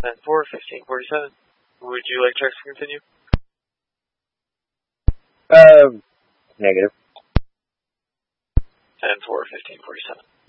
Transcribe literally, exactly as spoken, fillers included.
ten four, fifteen forty-seven. Would you like checks to continue? Um, negative. ten four, fifteen forty-seven.